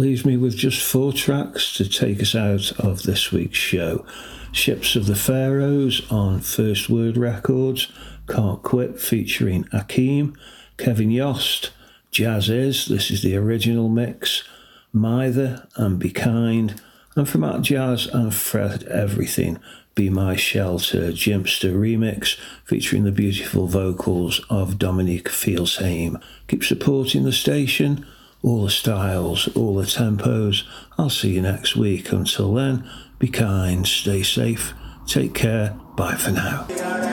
leaves me with just 4 tracks to take us out of this week's show. Ships of the Pharaohs on First Word Records, Can't Quit featuring Akeem, Kevin Yost, Jazz Is, this is the original mix, Mither and Be Kind, and from At Jazz and Fred Everything, Be My Shelter, Jimpster remix featuring the beautiful vocals of Dominique Fils-Haim. Keep supporting the station, all the styles, all the tempos. I'll see you next week. Until then, be kind, stay safe, take care, bye for now.